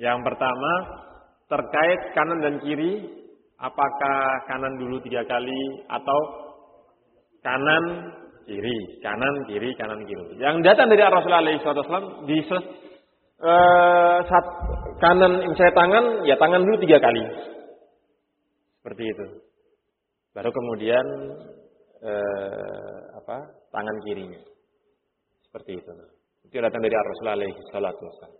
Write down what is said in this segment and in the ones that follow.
Yang pertama terkait kanan dan kiri, apakah kanan dulu 3 kali atau kanan kiri, kanan kiri, kanan kiri. Yang datang dari Rasulullah SAW di saat kanan misalnya tangan, ya tangan dulu 3 kali. Seperti itu. Baru kemudian tangan kirinya. Seperti itu. Itu datang dari Rasulullah SAW.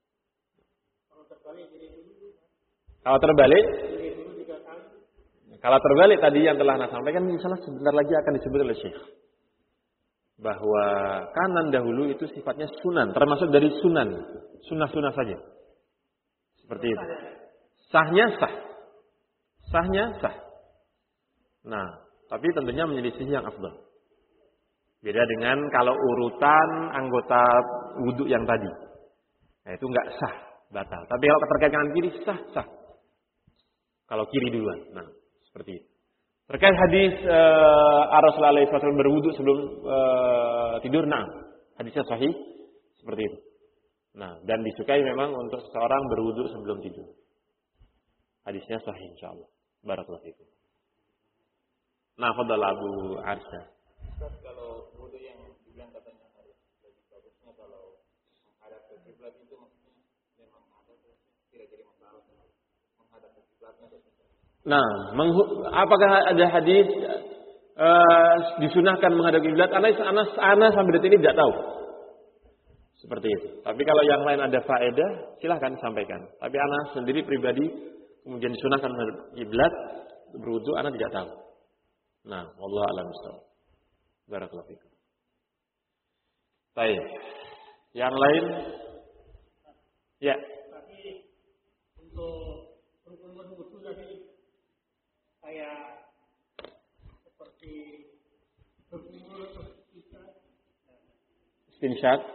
Kalau terbalik tadi yang telah Anda sampaikan, insyaallah sebentar lagi akan disebut oleh Syekh. Bahwa kanan dahulu itu sifatnya sunan, termasuk dari sunan. Sunnah-sunnah saja. Seperti itu. Sahnya sah. Sahnya sah. Nah, tapi tentunya menyelisih yang afdal. Beda dengan kalau urutan anggota wudhu yang tadi. Nah, itu enggak sah, batal. Tapi kalau terkait kanan kiri sah, sah. Kalau kiri duluan. Nah, seperti itu. Terkait hadis Rasulullah SAW berwudu sebelum tidur, nah, hadisnya sahih seperti itu. Nah, dan disukai memang untuk seseorang berwudu sebelum tidur. Hadisnya sahih insyaallah. Barakallahu fikum. Nah, fadhal Abu Arsya. Kalau wudu yang dibilang katanya harus lebih bagusnya kalau menghadap ke kiblat itu maksudnya memang ada tidak jadi masalah menghadap ke kiblatnya atau tidak. Nah, apakah ada hadis disunahkan menghadap kiblat? Ana sampai detik ini tidak tahu. Seperti itu. Tapi kalau yang lain ada faedah, silahkan sampaikan. Tapi ana sendiri pribadi kemudian disunahkan menghadap kiblat berwudu, ana tidak tahu. Nah, wallahu a'lam bishawab. Barakallahu fikum. Baik. Yang lain? Ya. Tapi untuk rukun wudu tadi kayak seperti berkumur terus kita Istinsyaq.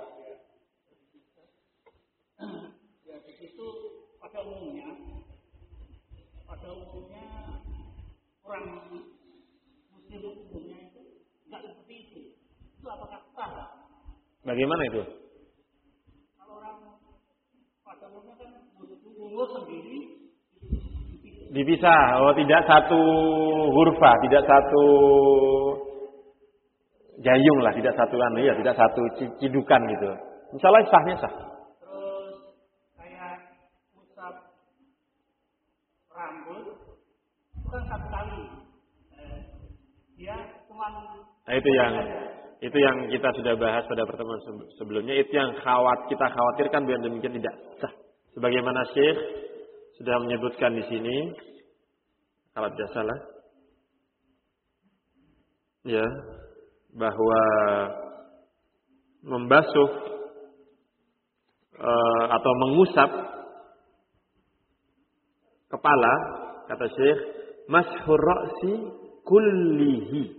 Ya begitu pada umumnya orang muslim umumnya itu enggak seperti itu. Itu apakah sah? Bagaimana itu? Kalau orang pada umumnya kan umur sendiri dipisah. Oh, tidak satu hurfa, tidak satu jayung lah, tidak satu tidak satu cidukan gitu. Insyaallah sahnya sah. Terus kayak usap rambut itu kan 1 kali. Dia cuma Nah, itu yang kita sudah bahas pada pertemuan sebelumnya. Itu yang kita khawatirkan biar demikian tidak sah. Sebagaimana Syekh sudah menyebutkan di sini, kalau tidak salah, ya, bahwa membasuh atau mengusap kepala, kata Syekh, mashur ra'si kullihi.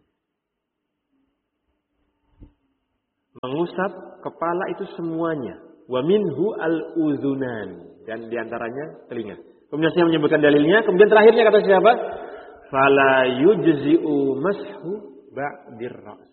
Mengusap kepala itu semuanya. Wa minhu al-udzunan, dan diantaranya telinga. Kemudian saya menyebutkan dalilnya. Kemudian terakhirnya kata siapa? Fala yujzi'u mashu ba'dir ra's.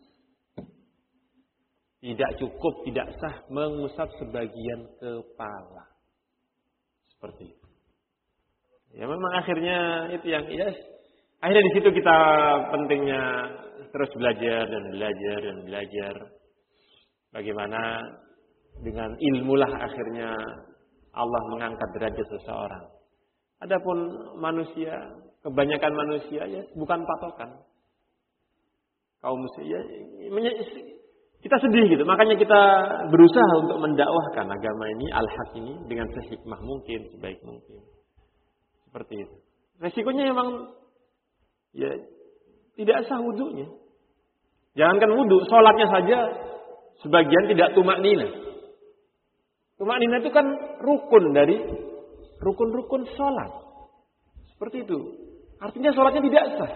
Tidak cukup, tidak sah mengusap sebagian kepala. Seperti itu. Ya memang akhirnya itu yang akhirnya di situ kita pentingnya terus belajar dan belajar dan belajar. Bagaimana dengan ilmulah akhirnya Allah mengangkat derajat seseorang. Adapun manusia, kebanyakan manusia ya bukan patokan. Kaum muslim ya, kita sedih gitu. Makanya kita berusaha untuk mendakwahkan agama ini, al-haq ini dengan sehikmah mungkin, sebaik mungkin. Seperti itu. Resikonya memang ya tidak sah wudunya. Jangankan wudu, sholatnya saja sebagian tidak tumakninah. Tumakninah itu kan rukun dari rukun-rukun sholat. Seperti itu. Artinya sholatnya tidak sah.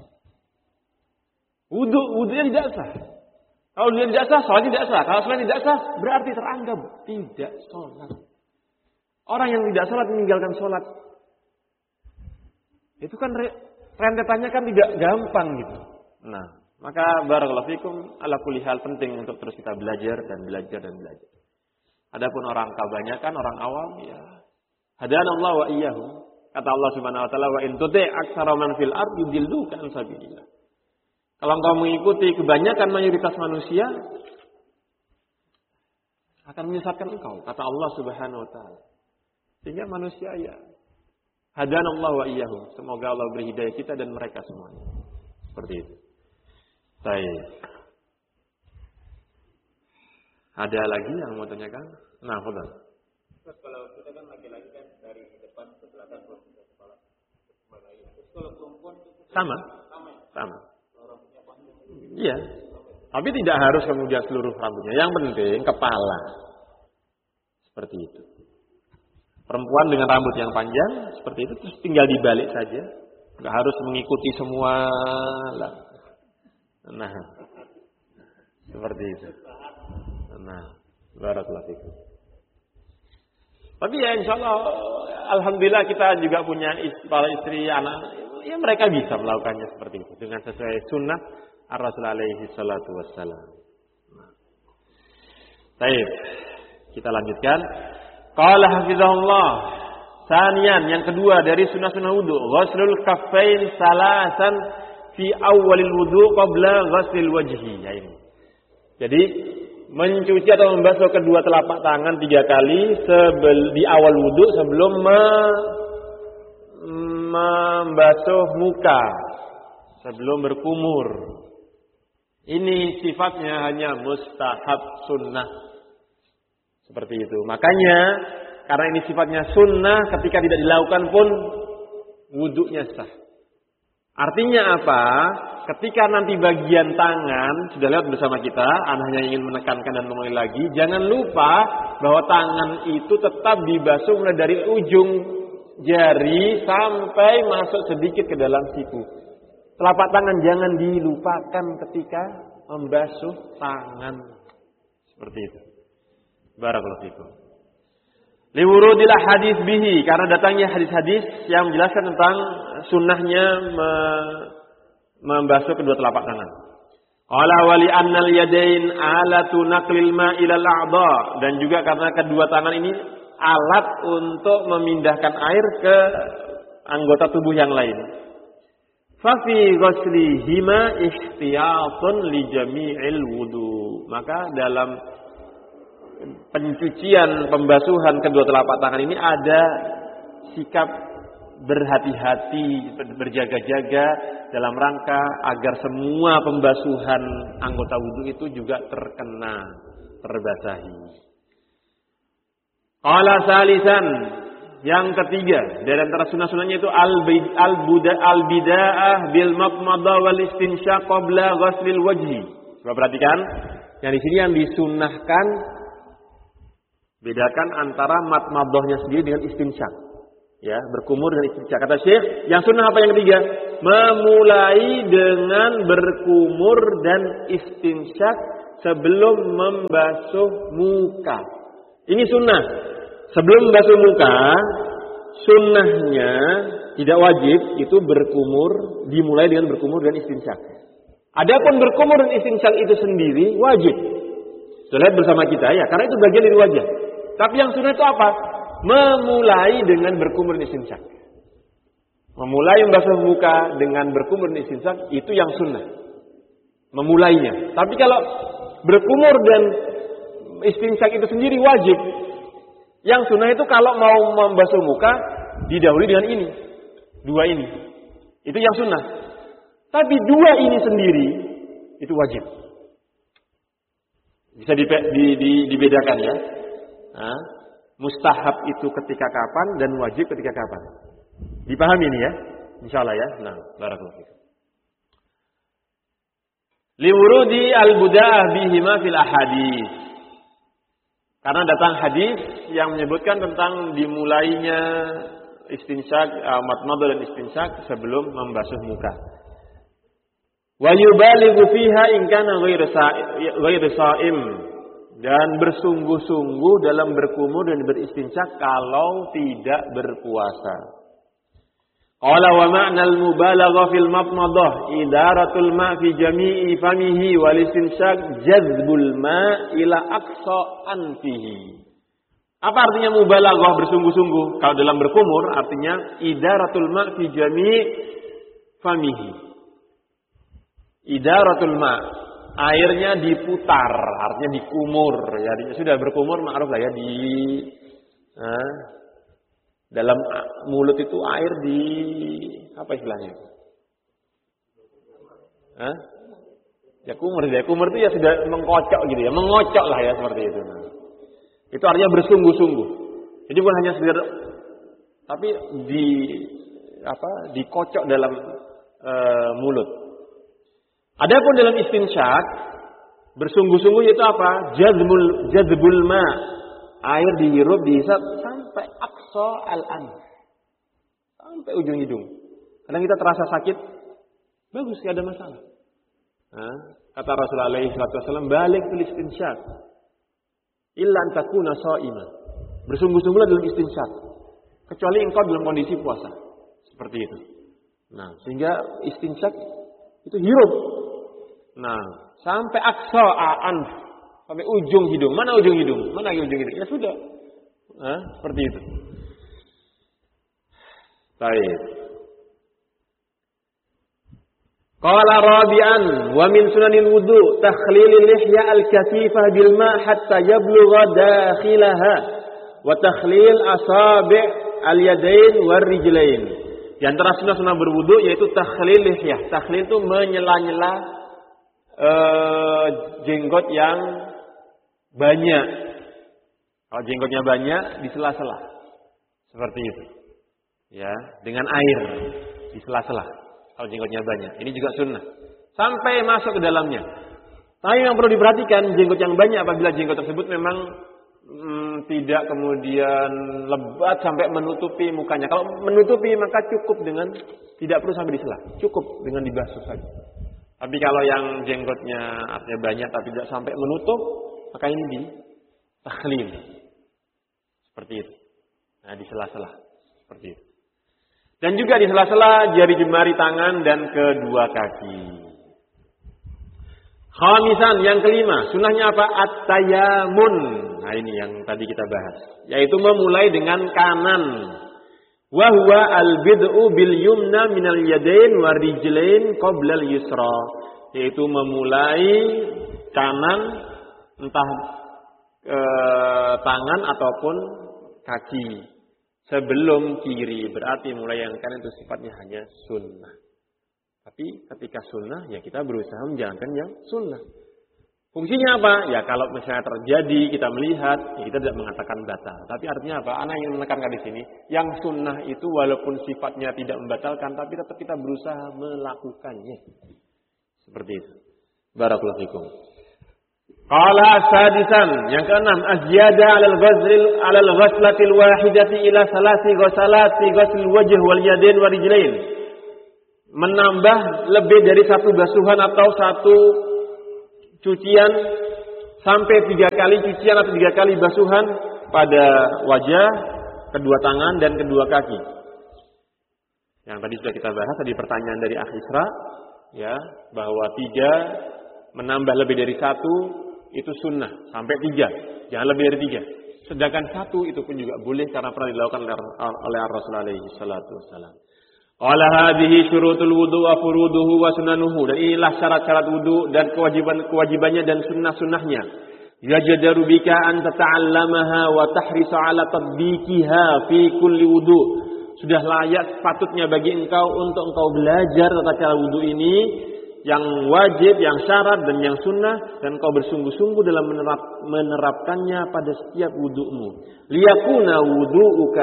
Wudunya tidak sah. Kalau dia tidak sah, sholat tidak sah. Kalau sholat tidak sah, berarti teranggap tidak sholat. Orang yang tidak sholat meninggalkan sholat, itu kan rentetannya kan tidak gampang gitu. Nah, maka barakallahu fikum, ala kulli hal penting untuk terus kita belajar dan belajar dan belajar. Adapun orang kebanyakan orang awam ya Hadanallahu wa iyyahum. Kata Allah Subhanahu wa taala, "Wa in tuti' aktsara man fil ardi yudilluka an sabilillah." Kalau engkau mengikuti kebanyakan mayoritas manusia, akan menyesatkan engkau, kata Allah Subhanahu wa taala. Sehingga manusia ya hadanallahu wa iyyahum. Semoga Allah beri hidayah kita dan mereka semuanya. Seperti itu. Baik. Ada lagi yang mau tanyakan? Nah, fadhal. Terus kalau kita kan laki-laki kan dari depan ke belakang kalau kita kepala. Terus kalau perempuan Sama. Kalau rambutnya panjang. Iya. Tapi tidak harus kemudian seluruh rambutnya. Yang penting kepala. Seperti itu. Perempuan dengan rambut yang panjang seperti itu terus tinggal dibalik saja. Enggak harus mengikuti semua lah. Nah. Seperti itu. Nah, barakallahu fikum. Tapi ya insyaallah alhamdulillah kita juga punya para istri, anak, ya mereka bisa melakukannya seperti itu dengan sesuai sunnah Ar-Rasul alaihi salatu wassalam. Baik, kita lanjutkan. Qala hafizahullah. Sanian, yang kedua dari sunnah-sunnah wudu, ghuslul kaffain salasan fi awalil wudu qabla ghuslil wajhi. Ya ini. Jadi mencuci atau membasuh kedua telapak tangan 3 kali di awal wudu sebelum membasuh muka, sebelum berkumur. Ini sifatnya hanya mustahab sunnah. Seperti itu. Makanya karena ini sifatnya sunnah, ketika tidak dilakukan pun wudunya sah. Artinya apa? Ketika nanti bagian tangan sudah lewat bersama kita, Anda hanya ingin menekankan dan mengulangi lagi, jangan lupa bahwa tangan itu tetap dibasuh mulai dari ujung jari sampai masuk sedikit ke dalam siku. Telapak tangan jangan dilupakan ketika membasuh tangan. Seperti itu. Barakallahu fikum. Liwurudil hadis bihi, karena datangnya hadis-hadis yang menjelaskan tentang sunnahnya membasuh kedua telapak tangan. Qala wali annal yadain alatu naqlil ma'il al-a'dha, dan juga karena kedua tangan ini alat untuk memindahkan air ke anggota tubuh yang lain. Fa fi ghuslihima ihtiyatun li jami'il wudu. Maka dalam pencucian, pembasuhan kedua telapak tangan ini ada sikap berhati-hati, berjaga-jaga dalam rangka agar semua pembasuhan anggota wudu itu juga terbasahi. Qala salisan, yang ketiga dari antara sunnah-sunnahnya itu al-bida'ah bil maqmadah wal istinsyaq qabla ghuslil wajhi. Coba perhatikan, yang di sini yang disunnahkan, bedakan antara matmadahnya sendiri dengan istinsyaq. Ya, berkumur dan istinsyaq. Kata Syekh, yang sunnah apa yang ketiga? Memulai dengan berkumur dan istinsyaq sebelum membasuh muka. Ini sunnah. Sebelum membasuh muka, sunnahnya tidak wajib itu berkumur, dimulai dengan berkumur dan istinsyaq. Adapun berkumur dan istinsyaq itu sendiri wajib. Sudah lihat bersama kita ya, karena itu bagian dari wajah. Tapi yang sunnah itu apa? Memulai dengan berkumur dan istinsyaq. Memulai membasuh muka dengan berkumur dan istinsyaq itu yang sunnah. Memulainya. Tapi kalau berkumur dan istinsyaq itu sendiri wajib. Yang sunnah itu kalau mau membasuh muka didahului dengan ini. 2 ini. Itu yang sunnah. Tapi 2 ini sendiri itu wajib. Bisa dibedakan ya. Nah, mustahab itu ketika kapan dan wajib ketika kapan. Dipahami ini ya? Insyaallah ya. Nah, barakallahu fikum. Liwurudi al-buda'ah bihima fil ahadits. Karena datang hadis yang menyebutkan tentang dimulainya istinsyaq, matmadah dan istinsyaq sebelum membasuh muka. Wa yubalighu fiha in kana ghairu sha'im, dan bersungguh-sungguh dalam berkumur dan beristinsyaq kalau tidak berpuasa. Qala wa ma'nal mubalagha fil matmadah idaratul ma' fi jami'i famihi wal istinsyaq jazbul ma' ila aqsa anfihi. Apa artinya mubalaghah, bersungguh-sungguh? Kalau dalam berkumur artinya idaratul ma' fi jami' famihi. Idaratul ma', airnya diputar, artinya dikumur. Ya, sudah berkumur ma'ruf lah ya, dalam mulut itu air di apa istilahnya? Ya kumur itu ya sudah mengkocok gitu ya, mengocok lah ya seperti itu. Itu artinya bersungguh-sungguh. Jadi bukan hanya sekedar, tapi dikocok dalam mulut. Adapun dalam istinsyak, bersungguh-sungguh itu apa? Jazbul ma, air dihirup, dihisap sampai aqsa al-anf, sampai ujung hidung. Kadang kita terasa sakit, bagus, tidak ada masalah. Kata Rasulullah SAW, balik fil istinsyak, illa an takuna sha'iman. Bersungguh-sungguhlah dalam istinsyak, kecuali engkau dalam kondisi puasa. Seperti itu. Nah, sehingga istinsyak itu hirup. Nah, sampai aqsa al-anf, sampai ujung hidung. Mana ujung hidung? Mana ujung hidung? Ya sudah. Seperti itu. Baik. Qala rabi'an wa min sunanil wudu takhlilil lihya al-kathifah bil ma' hatta yablugha dakhilaha wa takhlil asabi' al-yadain war rijlain. Di antara sunah-sunah berwudu yaitu takhlil lihya. Takhlil itu menyela-nyela jenggot yang banyak. Kalau jenggotnya banyak di sela-sela. Seperti itu. Ya, dengan air di sela-sela. Kalau jenggotnya banyak. Ini juga sunnah. Sampai masuk ke dalamnya. Tapi yang perlu diperhatikan, jenggot yang banyak apabila jenggot tersebut memang tidak kemudian lebat sampai menutupi mukanya. Kalau menutupi maka cukup dengan, tidak perlu sampai disela. Cukup dengan dibasuh saja. Tapi kalau yang jenggotnya artinya banyak tapi tidak sampai menutup, maka ini ditakhlil. Seperti itu. Nah, di sela-sela. Seperti itu. Dan juga di sela-sela jari jemari tangan dan kedua kaki. Khamisan, yang kelima, sunahnya apa? At-tayamun. Nah, ini yang tadi kita bahas, yaitu memulai dengan kanan. Wa huwa al-bid'u bil yumna minal yadain wa rijlain qabla al-yusra. Yaitu memulai kanan, entah tangan ataupun kaki, sebelum kiri. Berarti mulai yang kanan itu sifatnya hanya sunnah. Tapi ketika sunnah, ya kita berusaha menjalankan yang sunnah. Fungsinya apa? Ya kalau misalnya terjadi, kita melihat, ya kita tidak mengatakan batal. Tapi artinya apa? Anak yang menekankan di sini, yang sunnah itu walaupun sifatnya tidak membatalkan, tapi tetap kita berusaha melakukannya. Seperti itu. Barakallahu fikum. Qala sadisan, yang keenam, azyada 'alal ghaslatil wahidati ila salasi ghasalati ghasl wajh wal yadain wa rijlain. Menambah lebih dari satu basuhan atau satu cucian sampai 3 kali cucian atau 3 kali basuhan pada wajah, kedua tangan dan kedua kaki. Yang tadi sudah kita bahas, tadi pertanyaan dari Akh Isra, ya, bahwa 3 menambah lebih dari 1 itu sunnah, sampai 3, jangan lebih dari 3. Sedangkan 1 itu pun juga boleh karena pernah dilakukan oleh Rasulullah alaihi salatu wassalam. Qala hadhihi syurutul wudu wa furuduhu wa sunanuhu. Dan inilah syarat-syarat wudu dan kewajibannya dan sunnah-sunnahnya. Yajdaru bika an tata'allamaha wa tahrisa 'ala tatbiqiha fi kulli wudu. Sudah layak sepatutnya bagi engkau untuk engkau belajar tata cara wudu ini, yang wajib, yang syarat dan yang sunnah, dan kau bersungguh-sungguh dalam menerapkannya pada setiap wudu'mu. Liyakuna wudu'uka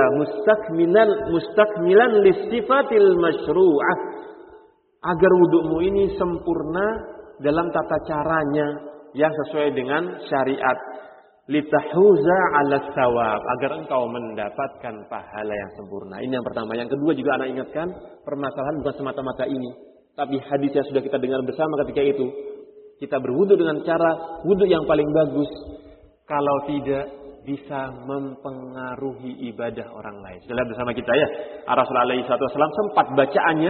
mustakmilan lissifatil masyru'ah. Agar wudu'mu ini sempurna dalam tata caranya yang sesuai dengan syariat. Litahuza 'ala thawab, agar engkau mendapatkan pahala yang sempurna. Ini yang pertama. Yang kedua juga anak ingatkan, permasalahan bukan semata-mata ini. Tapi hadis yang sudah kita dengar bersama ketika itu, kita berwudu dengan cara wudu yang paling bagus. Kalau tidak, bisa mempengaruhi ibadah orang lain. Sudah lihat bersama kita ya. Rasulullah SAW sempat bacaannya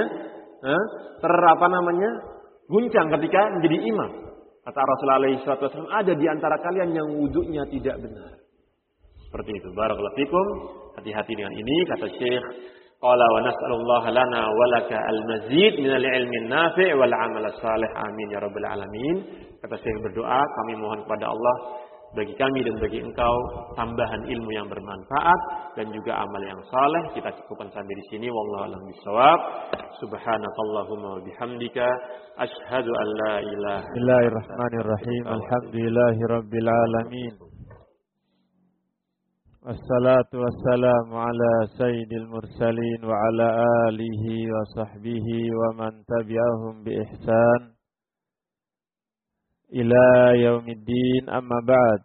guncang ketika menjadi imam. Kata Rasulullah SAW, ada di antara kalian yang wudunya tidak benar. Seperti itu. Barakallahu fikum. Hati-hati dengan ini, kata Syekh. Qala wa nas'alullaha lana wa laka al-mazid minal ilmi nafi' wal 'amal salih. Amin ya rabbal alamin. Kata Syekh berdoa, kami mohon kepada Allah bagi kami dan bagi engkau tambahan ilmu yang bermanfaat dan juga amal yang saleh. Kita cukupkan sampai di sini. Wallahu a'lam bishawab. Subhanakallahumma wa bihamdika asyhadu an la ilaha Bismillahirrahmanirrahim. Alhamdulillahirabbil alamin. Wassalatu wassalamu ala sayyidil mursalin wa ala alihi wa sahbihi wa man tabi'ahum bi ihsan ila yaumiddin, amma ba'd.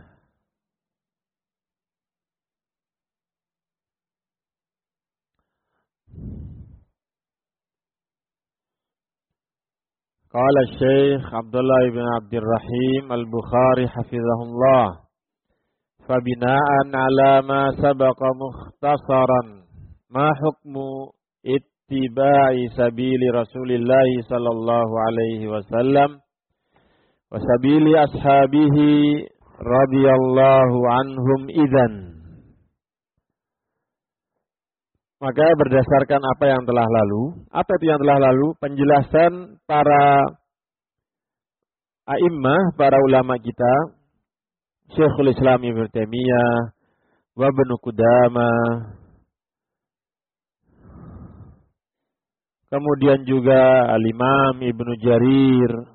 Qala Syekh Abdullah ibn Abdurrahim Al-Bukhari hafizahullah, fabina'an ala ma sabaqa mukhtasaran ma hukmu ittiba'i sabili Rasulillah sallallahu alaihi wasallam wa sabili ashabihi radhiyallahu anhum idzan. Maka berdasarkan apa yang telah lalu, apa itu yang telah lalu? Penjelasan para a'immah, para ulama kita, Syekhul Islam Ibnu Taimiyah, wa Ibnu Qudamah, kemudian juga Al-Imam Ibnu Jarir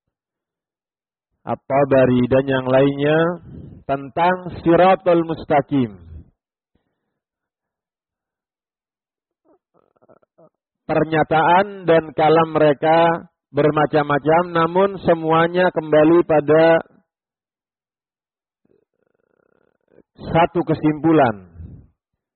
At-Tabari dan yang lainnya tentang Shiratal Mustaqim. Pernyataan dan kalam mereka bermacam-macam, namun semuanya kembali pada satu kesimpulan,